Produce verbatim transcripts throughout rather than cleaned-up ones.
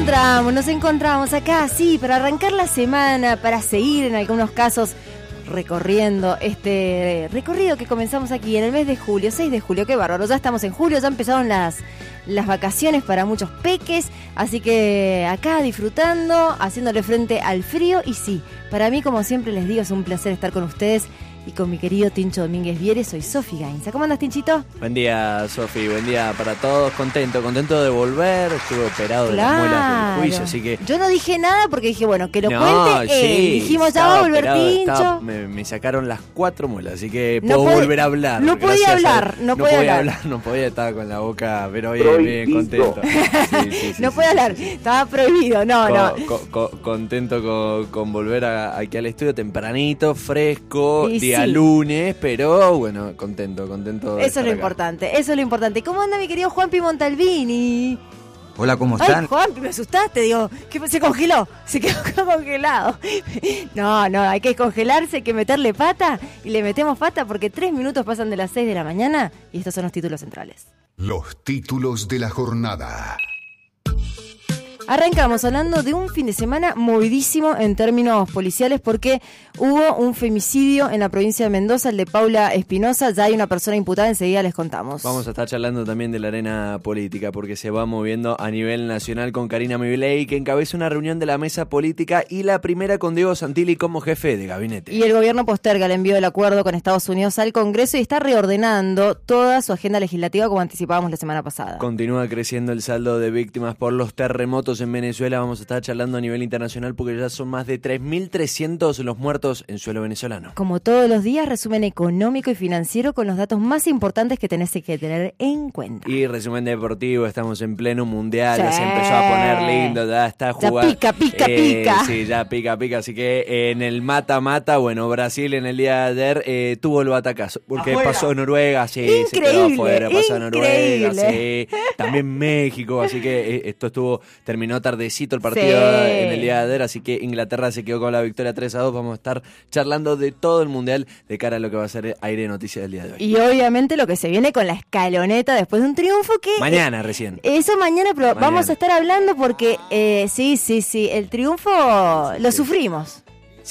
encontramos, nos encontramos acá, sí, para arrancar la semana, para seguir en algunos casos recorriendo este recorrido que comenzamos aquí en el mes de julio, seis de julio, qué bárbaro, ya estamos en julio, ya empezaron las, las vacaciones para muchos peques, así que acá disfrutando, haciéndole frente al frío y sí, para mí como siempre les digo es un placer estar con ustedes y con mi querido Tincho Domínguez Vieres, soy Sofi Gainza. ¿Cómo andas, Tinchito? Buen día, Sofi, buen día para todos, contento, contento de volver, estuve operado Claro. de las muelas del juicio, así que... Yo no dije nada porque dije, bueno, que lo No, cuente él. sí, Dijimos, ya va a volver operado, Tincho. estaba- me, me sacaron las cuatro muelas, así que No puedo podía- volver a hablar. no podía gracias a- hablar, no podía hablar. no podía estar con la boca, pero bien, bien, contento. Sí, sí, sí, no sí, puede sí, hablar, sí, sí. estaba prohibido, no, Co- no. co- co- contento con, con volver a- aquí al estudio tempranito, fresco, Y día sí. lunes, pero bueno, contento, contento. de Eso estar es lo acá. importante, eso es lo importante. ¿Cómo anda mi querido Juanpi Montalbini? Hola, ¿cómo Ay, están? Juanpi, me asustaste, digo, que se congeló, se quedó congelado. No, no, hay que congelarse, hay que meterle pata y le metemos pata porque tres minutos pasan de las seis de la mañana y estos son los títulos centrales. Los títulos de la jornada. Arrancamos hablando de un fin de semana movidísimo en términos policiales porque hubo un femicidio en la provincia de Mendoza, el de Paula Espinosa, ya hay una persona imputada, enseguida les contamos. Vamos a estar charlando también de la arena política porque se va moviendo a nivel nacional con Karina Milei, que encabeza una reunión de la mesa política y la primera con Diego Santilli como jefe de gabinete. Y el gobierno posterga el envío del acuerdo con Estados Unidos al Congreso y está reordenando toda su agenda legislativa como anticipábamos la semana pasada. Continúa creciendo el saldo de víctimas por los terremotos en Venezuela. Vamos a estar charlando a nivel internacional porque ya son más de tres mil trescientos los muertos en suelo venezolano. Como todos los días, resumen económico y financiero con los datos más importantes que tenés que tener en cuenta. Y resumen deportivo, estamos en pleno mundial, Sí. ya se empezó a poner lindo, ya está Ya jugando. pica, pica, pica. Sí, ya pica, pica, así que eh, en el mata-mata, bueno, Brasil en el día de ayer eh, tuvo el batacazo, porque Afuera. pasó Noruega, sí, se quedó Increíble, afuera, pasó Noruega, increíble. sí, también México, así que eh, esto estuvo, terminó tardecito el partido Sí. en el día de ayer, así que Inglaterra se quedó con la victoria tres a dos, vamos a estar charlando de todo el mundial de cara a lo que va a ser Aire de Noticias del día de hoy. Y obviamente lo que se viene con la escaloneta después de un triunfo que... Mañana recién. Eso mañana, pero Mañana. vamos a estar hablando porque eh, sí, sí, sí, el triunfo lo sufrimos,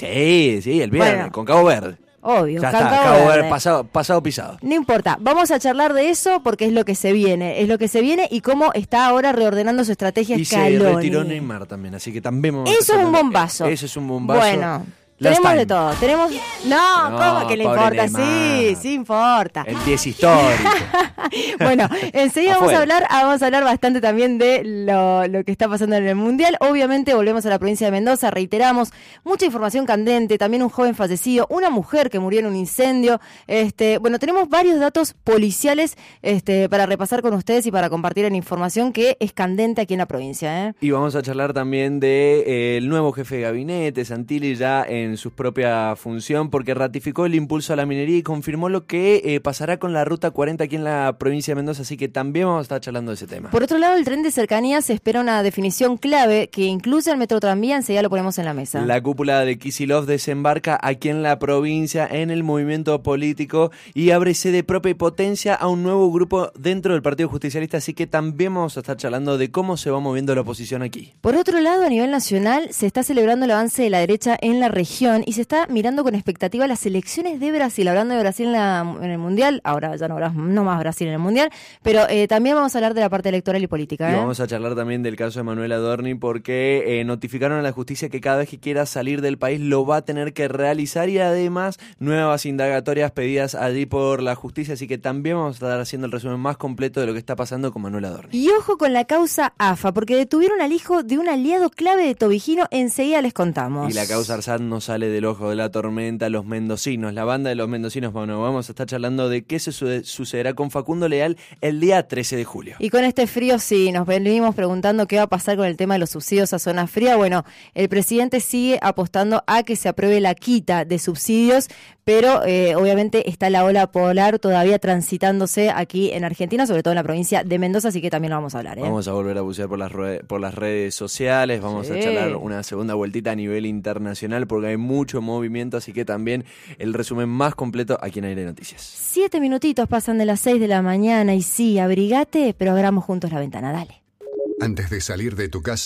Sí, sí, el viernes, Bueno. con Cabo Verde. obvio. Ya está, Cabo Cabo Verde, Verde. pasado, pasado pisado. No importa, vamos a charlar de eso porque es lo que se viene, es lo que se viene y cómo está ahora reordenando su estrategia Y se Scaloni. retiró Neymar también, así que también vamos a Eso es estar un hablando- bombazo. Eso es un bombazo. Bueno, Last tenemos time. de todo, tenemos... No, No, ¿cómo que le pobre importa? Neymar. Sí, sí importa. El diez histórico. Bueno, enseguida vamos a Afuera. hablar, ah, vamos a hablar bastante también de lo, lo que está pasando en el Mundial. Obviamente volvemos a la provincia de Mendoza, reiteramos, mucha información candente, también un joven fallecido, una mujer que murió en un incendio. Este, bueno, tenemos varios datos policiales este, para repasar con ustedes y para compartir en información que es candente aquí en la provincia, ¿eh? Y vamos a charlar también de eh, el nuevo jefe de gabinete, Santilli, ya en su propia función, porque ratificó el impulso a la minería y confirmó lo que eh, pasará con la Ruta cuarenta aquí en la provincia de Mendoza, así que también vamos a estar charlando de ese tema. Por otro lado, el tren de cercanías se espera una definición clave que incluye al metro tranvía, enseguida lo ponemos en la mesa. La cúpula de Kicillof desembarca aquí en la provincia en el movimiento político y abre sede propia y potencia a un nuevo grupo dentro del Partido Justicialista, así que también vamos a estar charlando de cómo se va moviendo la oposición aquí. Por otro lado, a nivel nacional, se está celebrando el avance de la derecha en la región y se está mirando con expectativa las elecciones de Brasil. Hablando de Brasil en, la- en el Mundial, ahora ya no, habrá- no más Brasil en el Mundial, pero eh, también vamos a hablar de la parte electoral y política. Y ¿eh? vamos a charlar también del caso de Manuel Adorni porque eh, notificaron a la justicia que cada vez que quiera salir del país lo va a tener que realizar y además nuevas indagatorias pedidas allí por la justicia, así que también vamos a estar haciendo el resumen más completo de lo que está pasando con Manuel Adorni. Y ojo con la causa A F A, porque detuvieron al hijo de un aliado clave de Tobijino, enseguida les contamos. Y la causa Arsat no sale del ojo de la tormenta, los mendocinos, la banda de los mendocinos, bueno, vamos a estar charlando de qué se su- sucederá con Facundo Leal el día trece de julio. Y con este frío, sí, nos venimos preguntando qué va a pasar con el tema de los subsidios a zona fría. Bueno, el presidente sigue apostando a que se apruebe la quita de subsidios, pero eh, obviamente está la ola polar todavía transitándose aquí en Argentina, sobre todo en la provincia de Mendoza, así que también lo vamos a hablar, ¿eh? Vamos a volver a bucear por las, rue- por las redes sociales, vamos Sí. a charlar una segunda vueltita a nivel internacional porque hay mucho movimiento, así que también el resumen más completo aquí en Aire Noticias. Siete minutitos pasan de las seis de la mañana y sí, abrigate, pero abramos juntos la ventana, dale. Antes de salir de tu casa,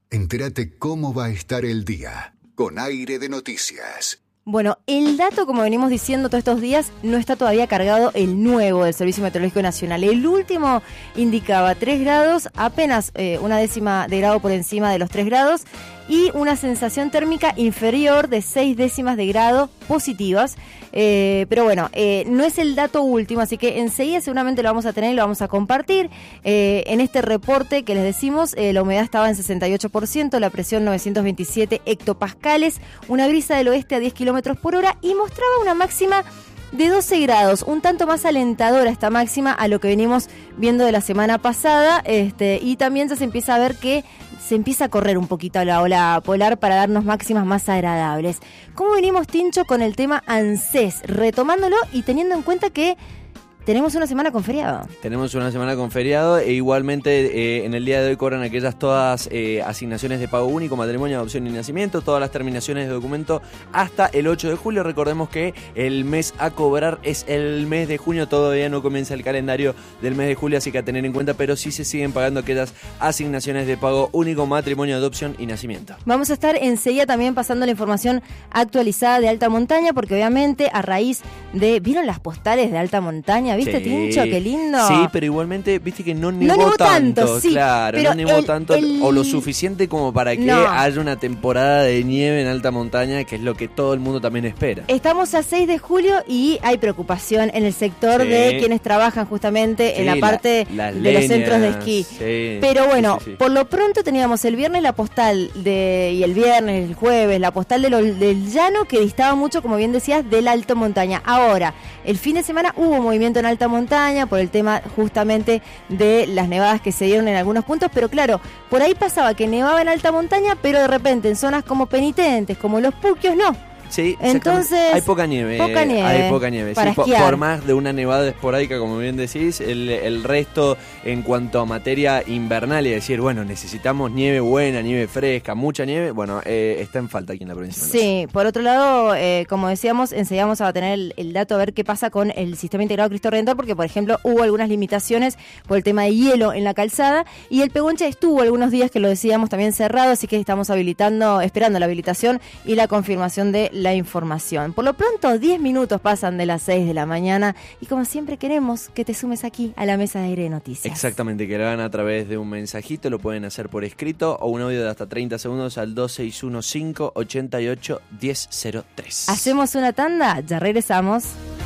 Entérate cómo va a estar el día con Aire de Noticias. Bueno, el dato, como venimos diciendo todos estos días, no está todavía cargado el nuevo del Servicio Meteorológico Nacional. El último indicaba tres grados, apenas eh, una décima de grado por encima de los tres grados y una sensación térmica inferior de seis décimas de grado positivas. Eh, pero bueno, eh, no es el dato último, así que enseguida seguramente lo vamos a tener y lo vamos a compartir. Eh, en este reporte que les decimos, eh, la humedad estaba en sesenta y ocho por ciento, la presión novecientos veintisiete hectopascales, una brisa del oeste a diez kilómetros por hora y mostraba una máxima de doce grados, un tanto más alentadora esta máxima a lo que venimos viendo de la semana pasada, este, y también ya se empieza a ver que se empieza a correr un poquito la ola polar para darnos máximas más agradables. ¿Cómo venimos, Tincho, con el tema ANSES? Retomándolo y teniendo en cuenta que tenemos una semana con feriado. Tenemos una semana con feriado e igualmente eh, en el día de hoy cobran aquellas todas eh, asignaciones de pago único, matrimonio, adopción y nacimiento, todas las terminaciones de documento hasta el ocho de julio. Recordemos que el mes a cobrar es el mes de junio, todavía no comienza el calendario del mes de julio, así que a tener en cuenta, pero sí se siguen pagando aquellas asignaciones de pago único, matrimonio, adopción y nacimiento. Vamos a estar enseguida también pasando la información actualizada de alta montaña, porque obviamente a raíz de... ¿Vieron las postales de alta montaña? ¿Viste, sí. Tincho? ¡Qué lindo! Sí, pero igualmente, viste que no nevó, no nevó tanto, tanto sí, claro, pero no nevó el, tanto el... o lo suficiente como para que no. haya una temporada de nieve en alta montaña, que es lo que todo el mundo también espera. Estamos a seis de julio y hay preocupación en el sector sí. de quienes trabajan justamente sí, en la parte la, de leñas, los centros de esquí. Sí, pero bueno, sí, sí, sí. por lo pronto teníamos el viernes la postal de y el viernes, el jueves, la postal de lo, del llano que distaba mucho, como bien decías, del alto montaña. Ahora, el fin de semana hubo movimiento en alta montaña por el tema justamente de las nevadas que se dieron en algunos puntos, pero claro, por ahí pasaba que nevaba en alta montaña, pero de repente en zonas como Penitentes, como Los Puquios, no. Sí, entonces hay poca nieve, poca nieve hay poca nieve, para sí, por, esquiar. por más de una nevada esporádica, como bien decís, el, el resto en cuanto a materia invernal y decir, bueno, necesitamos nieve buena, nieve fresca, mucha nieve, bueno, eh, está en falta aquí en la provincia de Mendoza. Sí, por otro lado, eh, como decíamos, enseguida vamos a tener el, el dato a ver qué pasa con el sistema integrado Cristo Redentor, porque por ejemplo hubo algunas limitaciones por el tema de hielo en la calzada y el Pehuenche estuvo algunos días, que lo decíamos, también cerrado, así que estamos habilitando, esperando la habilitación y la confirmación de la información. Por lo pronto, diez minutos pasan de las seis de la mañana y como siempre queremos que te sumes aquí a la mesa de Aire de Noticias. Exactamente, que lo hagan a través de un mensajito, lo pueden hacer por escrito o un audio de hasta treinta segundos al dos seis uno cinco, ocho ocho, uno cero cero tres. Hacemos una tanda, ya regresamos.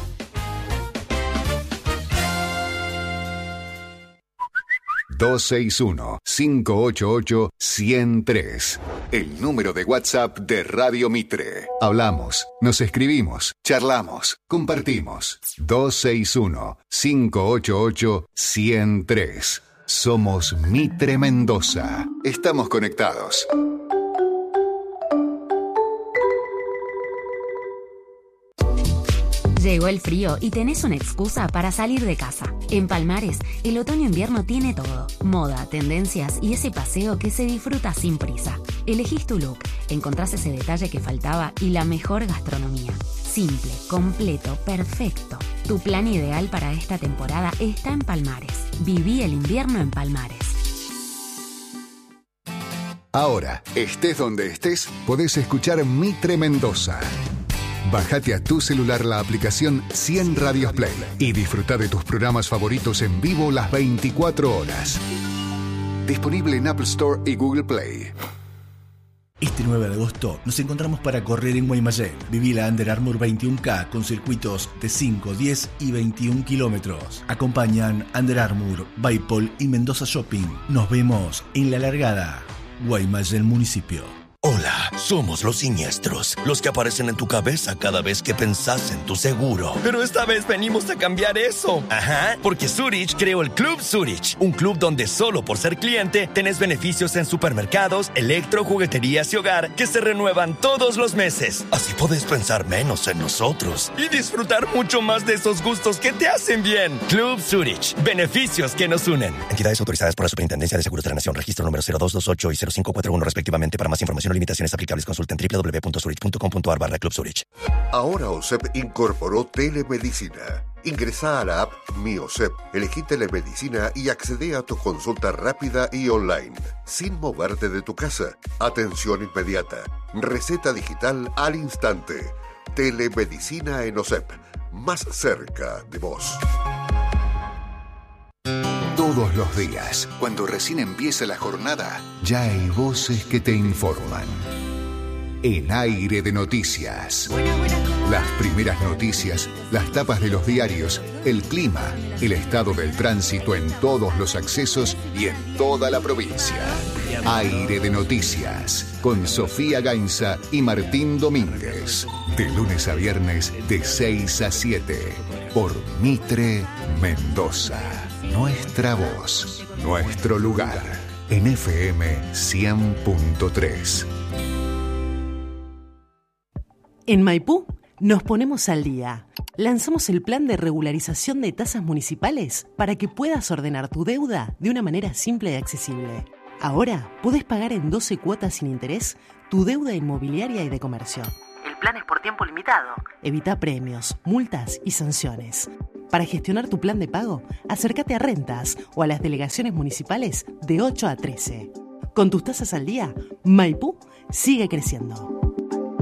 dos seis uno, cinco ocho ocho, uno cero tres. El número de WhatsApp de Radio Mitre. Hablamos, nos escribimos, charlamos, compartimos. dos seis uno, cinco ocho ocho, uno cero tres. Somos Mitre Mendoza. Estamos conectados. Llegó el frío y tenés una excusa para salir de casa. En Palmares, el otoño-invierno tiene todo. Moda, tendencias y ese paseo que se disfruta sin prisa. Elegís tu look, encontrás ese detalle que faltaba y la mejor gastronomía. Simple, completo, perfecto. Tu plan ideal para esta temporada está en Palmares. Viví el invierno en Palmares. Ahora, estés donde estés, podés escuchar Mitre Mendoza. Bájate a tu celular la aplicación cien Radios Play y disfruta de tus programas favoritos en vivo las veinticuatro horas. Disponible en Apple Store y Google Play. Este nueve de agosto nos encontramos para correr en Guaymallén. Viví la Under Armour veintiuno K con circuitos de cinco, diez y veintiún kilómetros. Acompañan Under Armour, Baipol y Mendoza Shopping. Nos vemos en la largada. Guaymallén Municipio. Hola, somos los siniestros, los que aparecen en tu cabeza cada vez que pensás en tu seguro. Pero esta vez venimos a cambiar eso. Ajá, porque Zurich creó el Club Zurich, un club donde solo por ser cliente tenés beneficios en supermercados, electro, jugueterías y hogar que se renuevan todos los meses. Así podés pensar menos en nosotros y disfrutar mucho más de esos gustos que te hacen bien. Club Zurich, beneficios que nos unen. Entidades autorizadas por la Superintendencia de Seguros de la Nación, registro número cero dos dos ocho y cero cinco cuatro uno respectivamente. Para más información, limitaciones aplicables, consulta en doble u doble u doble u punto zurich punto com punto a r barra Club Zurich. Ahora O S E P incorporó telemedicina. Ingresá a la app MiOSEP, elegí telemedicina y accede a tu consulta rápida y online, sin moverte de tu casa. Atención inmediata, receta digital al instante. Telemedicina en OSEP, más cerca de vos. Todos los días, cuando recién empieza la jornada, ya hay voces que te informan. En Aire de Noticias. Las primeras noticias, las tapas de los diarios, el clima, el estado del tránsito en todos los accesos y en toda la provincia. Aire de Noticias, con Sofía Gainza y Martín Domínguez. De lunes a viernes, de seis a siete. Por Mitre Mendoza. Nuestra voz, nuestro lugar. En F M cien punto tres. En Maipú nos ponemos al día. Lanzamos el plan de regularización de tasas municipales para que puedas ordenar tu deuda de una manera simple y accesible. Ahora podés pagar en doce cuotas sin interés tu deuda inmobiliaria y de comercio. El plan es por tiempo limitado. Evita premios, multas y sanciones. Para gestionar tu plan de pago, acércate a Rentas o a las delegaciones municipales de ocho a trece. Con tus tasas al día, Maipú sigue creciendo.